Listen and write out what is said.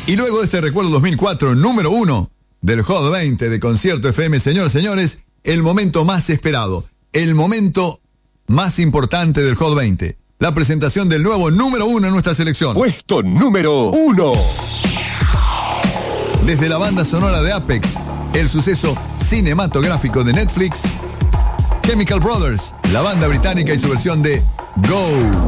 Y luego de este recuerdo 2004, número 1 del Hot 20 de Concierto FM, señoras y señores, el momento más esperado, el momento más importante del Hot 20, la presentación del nuevo número 1 en nuestra selección. Puesto número 1. Desde la banda sonora de Apex, el suceso cinematográfico de Netflix, Chemical Brothers, la banda británica y su versión de Go.